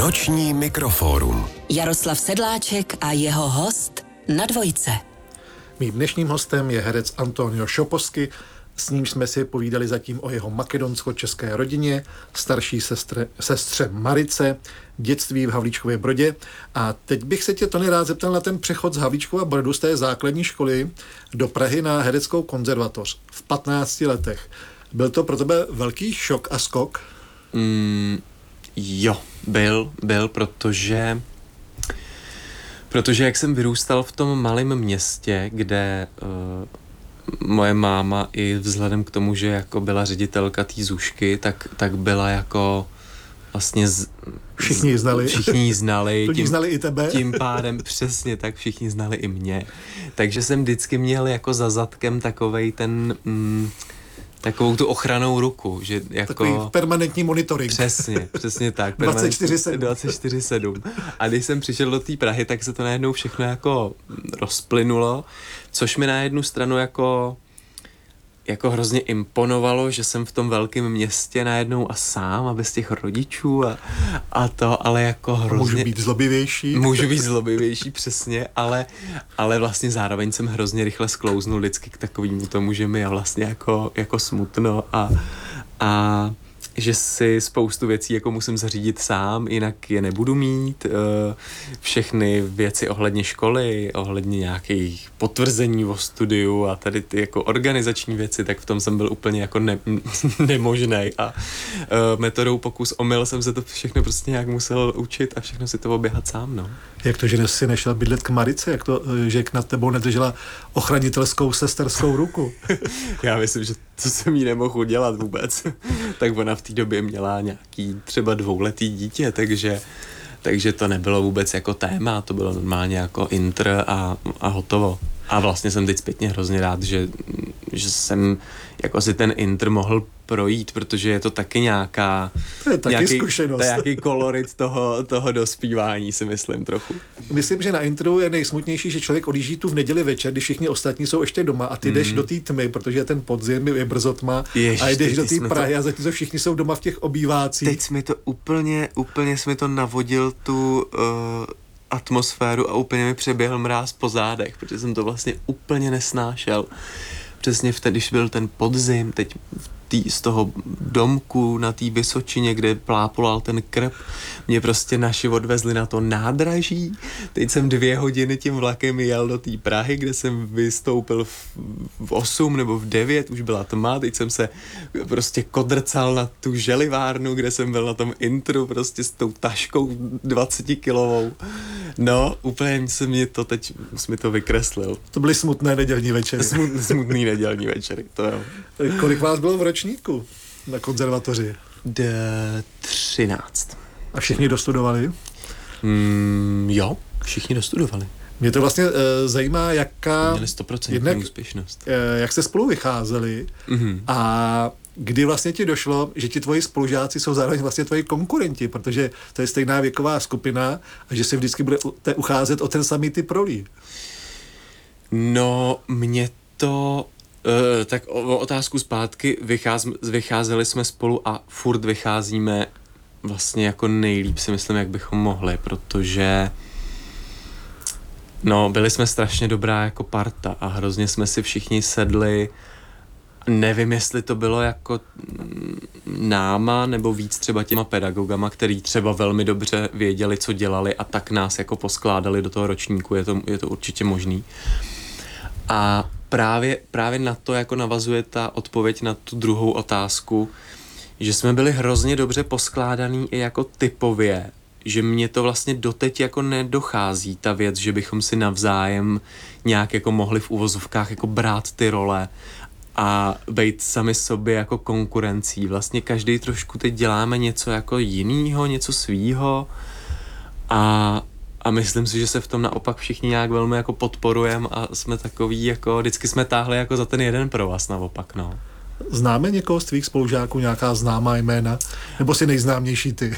Noční mikrofórum. Jaroslav Sedláček a jeho host na Dvojce. Mým dnešním hostem je herec Antonio Šoposky, s nímž jsme si povídali zatím o jeho makedonsko-české rodině, starší sestře Marice, dětství v Havlíčkově Brodě. A teď bych se tě, Tony, rád zeptal na ten přechod z Havlíčkova Brodu z té základní školy do Prahy na hereckou konzervatoř v 15 letech. Byl to pro tebe velký šok a skok? Jo, byl, protože jak jsem vyrůstal v tom malém městě, kde moje máma i vzhledem k tomu, že jako byla ředitelka té Zušky, tak byla jako vlastně Všichni ji znali. Tím znali i tebe. Tím pádem přesně tak všichni znali i mě. Takže jsem vždycky měl jako za zadkem takovej ten... takovou tu ochranou ruku, že jako... Takový permanentní monitoring. Přesně tak. 24/7. A když jsem přišel do té Prahy, tak se to najednou všechno jako rozplynulo, což mi na jednu stranu jako hrozně imponovalo, že jsem v tom velkém městě najednou a sám a bez těch rodičů a to, ale jako hrozně... Můžu být zlobivější, přesně, ale vlastně zároveň jsem hrozně rychle sklouznul vždycky k takovému tomu, že mi je vlastně jako smutno a že si spoustu věcí jako musím zařídit sám, jinak je nebudu mít. Všechny věci ohledně školy, ohledně nějakých potvrzení o studiu a tady ty jako organizační věci, tak v tom jsem byl úplně jako nemožnej a metodou pokus omyl jsem se to všechno prostě nějak musel učit a všechno si to oběhat sám, no. Jak to, že jsi nešel bydlet k Marice? Jak to, že nad tebou nedržela ochranitelskou sesterskou ruku? Já myslím, že to jsem jí nemohl udělat vůbec. Tak ona v té době měla nějaký třeba 2letý dítě, takže to nebylo vůbec jako téma, to bylo normálně jako intr a hotovo. A vlastně jsem teď zpětně hrozně rád, že jsem jako si ten intr mohl projít, protože je to taky nějaká... To je taky zkušenost. To je nějaký kolorit toho dospívání, si myslím trochu. Myslím, že na intru je nejsmutnější, že člověk odjíždí tu v neděli večer, když všichni ostatní jsou ještě doma a ty jdeš do té tmy, protože je ten podzim, je brzo tma. A jdeš do té Prahy a zatímco všichni jsou doma v těch obývácích. Teď jsi mi to úplně jsi mi to navodil tu... atmosféru a úplně mi přeběhl mráz po zádech, protože jsem to vlastně úplně nesnášel. Přesně vtedy, když byl ten podzim, teď z toho domku na té Vysočině, kde plápolal ten krb, mě prostě naši odvezli na to nádraží. Teď jsem 2 hodiny tím vlakem jel do té Prahy, kde jsem vystoupil v 8 nebo v 9, už byla tma, teď jsem se prostě kodrcal na tu želivárnu, kde jsem byl na tom intru prostě s tou taškou 20kilovou. No, úplně se mě to teď mi to vykreslil. To byly smutné nedělní večery. Smutný nedělní večery, to jo. Kolik vás bylo v ročníku na konzervatoři? 13. A všichni dostudovali? Jo, všichni dostudovali. Mě to vlastně zajímá, jaká... Měli 100% úspěšnost. Jak jste spolu vycházeli a kdy vlastně ti došlo, že ti tvoji spolužáci jsou zároveň vlastně tvoji konkurenti, protože to je stejná věková skupina a že si vždycky budete ucházet o ten samý typ rolí. No, mě to... tak o otázku zpátky, vycházeli jsme spolu a furt vycházíme vlastně jako nejlíp, si myslím, jak bychom mohli, protože no, byli jsme strašně dobrá jako parta a hrozně jsme si všichni sedli. Nevím, jestli to bylo jako náma nebo víc třeba těma pedagogama, který třeba velmi dobře věděli, co dělali a tak nás jako poskládali do toho ročníku, je to určitě možný. A právě na to jako navazuje ta odpověď na tu druhou otázku, že jsme byli hrozně dobře poskládaný i jako typově, že mě to vlastně doteď jako nedochází ta věc, že bychom si navzájem nějak jako mohli v uvozovkách jako brát ty role a být sami sobě jako konkurencí. Vlastně každý trošku teď děláme něco jako jinýho, něco svýho a myslím si, že se v tom naopak všichni nějak velmi jako podporujeme a jsme takový jako, vždycky jsme táhli jako za ten jeden provaz naopak, no. Známe někoho z tvých spolužáků, nějaká známá jména? Nebo si nejznámější ty?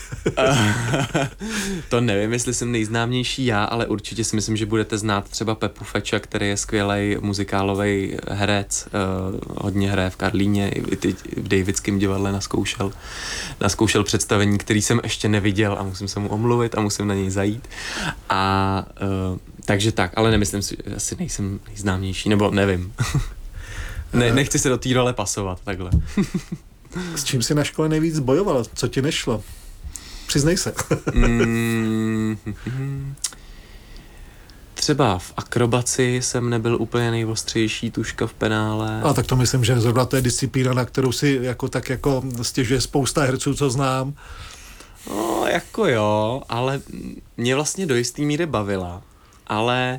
To nevím, jestli jsem nejznámější já, ale určitě si myslím, že budete znát třeba Pepu Feča, který je skvělej muzikálový herec, hodně hraje v Karlíně, i teď v Davidském divadle naskoušel představení, který jsem ještě neviděl a musím se mu omluvit a musím na něj zajít. A takže tak, ale nemyslím si, že asi nejsem nejznámější, nebo nevím. Nechci se do té role pasovat, takhle. S čím jsi na škole nejvíc bojoval? Co ti nešlo? Přiznej se. Třeba v akrobaci jsem nebyl úplně nejostřejší tuška v penále. A tak to myslím, že zrovna to je disciplína, na kterou si jako stěžuje spousta herců, co znám. No, jako jo, ale mě vlastně do jistý míry bavila. Ale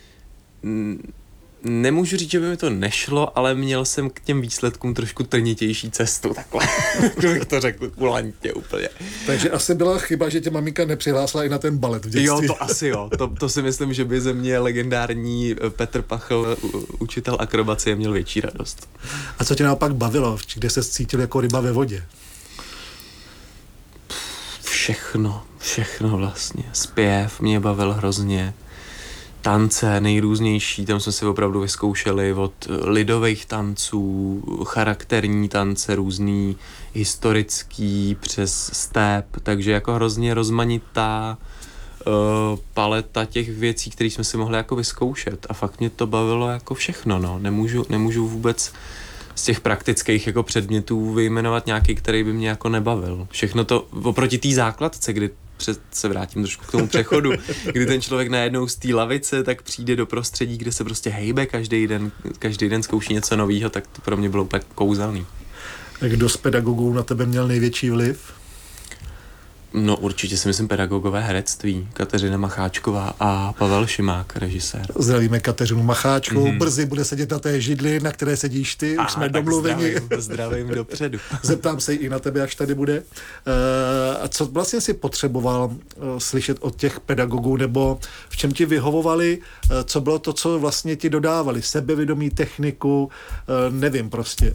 nemůžu říct, že by mi to nešlo, ale měl jsem k těm výsledkům trošku trnitější cestu, takhle. Bych to řekl kulantně úplně. Takže asi byla chyba, že tě maminka nepřihlásila i na ten balet v dětství. Jo, to asi jo. To si myslím, že by ze mě legendární Petr Pachl, učitel akrobacie, měl větší radost. A co tě naopak bavilo? Kde se cítil jako ryba ve vodě? Všechno vlastně. Zpěv mě bavil hrozně. Tance nejrůznější, tam jsme si opravdu vyzkoušeli od lidových tanců, charakterní tance, různý historický přes step, takže jako hrozně rozmanitá paleta těch věcí, které jsme si mohli jako vyzkoušet a fakt mě to bavilo jako všechno, no. Nemůžu vůbec z těch praktických jako předmětů vyjmenovat nějaký, který by mě jako nebavil. Všechno to oproti té základce, kdy se vrátím trošku k tomu přechodu, kdy ten člověk najednou z té lavice tak přijde do prostředí, kde se prostě hejbe každý den zkouší něco nového, tak to pro mě bylo úplně kouzelný. Kdo z pedagogů na tebe měl největší vliv? No určitě si myslím pedagogové herectví, Kateřina Macháčková a Pavel Šimák, režisér. Zdravíme Kateřinu Macháčkovou, brzy bude sedět na té židli, na které sedíš ty, už jsme domluveni. Zdravím dopředu. Zeptám se i na tebe, až tady bude. A co vlastně si potřeboval slyšet od těch pedagogů, nebo v čem ti vyhovovali, co bylo to, co vlastně ti dodávali, sebevědomí, techniku, nevím prostě.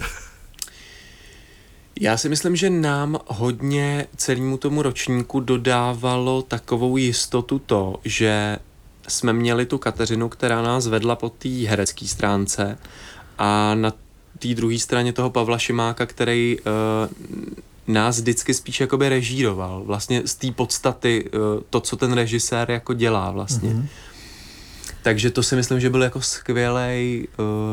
Já si myslím, že nám hodně celému tomu ročníku dodávalo takovou jistotu to, že jsme měli tu Kateřinu, která nás vedla po té herecké stránce a na té druhé straně toho Pavla Šimáka, který nás vždycky spíš jakoby režíroval. Vlastně z té podstaty to, co ten režisér jako dělá vlastně. Mm-hmm. Takže to si myslím, že byl jako skvělej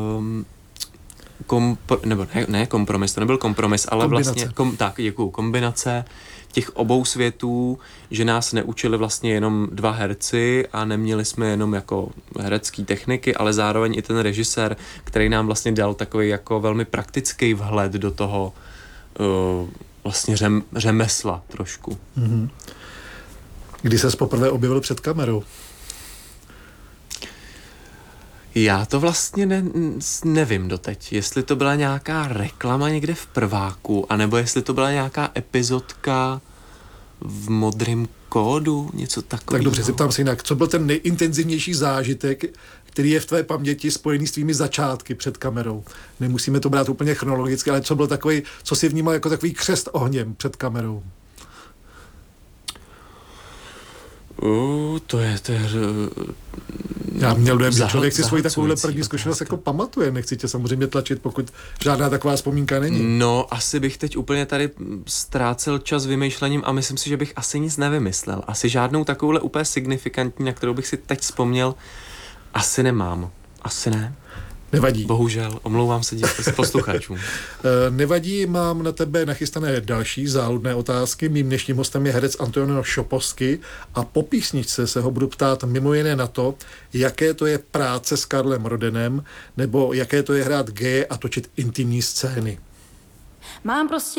kompromis, to nebyl kompromis, ale kombinace. Vlastně kombinace těch obou světů, že nás neučili vlastně jenom dva herci a neměli jsme jenom jako herecký techniky, ale zároveň i ten režisér, který nám vlastně dal takový jako velmi praktický vhled do toho vlastně řemesla trošku. Mm-hmm. Kdy ses poprvé objevil před kamerou? Já to vlastně nevím doteď, jestli to byla nějaká reklama někde v prváku, anebo jestli to byla nějaká epizodka v Modrém kódu, něco takového. Tak dobře, zeptám se jinak, co byl ten nejintenzivnější zážitek, který je v tvé paměti spojený s tvými začátky před kamerou? Nemusíme to brát úplně chronologicky, ale co byl takový, co si vnímal jako takový křest ohněm před kamerou? To je Já měl dojem, že člověk si svoji takovouhle první zkušenost jako pamatuje. Nechci tě samozřejmě tlačit, pokud žádná taková vzpomínka není. No, asi bych teď úplně tady ztrácel čas vymýšlením a myslím si, že bych asi nic nevymyslel. Asi žádnou takovouhle úplně signifikantní, na kterou bych si teď vzpomněl, asi nemám. Asi ne. Nevadí. Bohužel, omlouvám se posluchačům. Nevadí, mám na tebe nachystané další záludné otázky. Mým dnešním hostem je herec Antonio Šoposky a po písničce se ho budu ptát mimo jiné na to, jaké to je práce s Karlem Rodenem, nebo jaké to je hrát geje a točit intimní scény. Mám prostě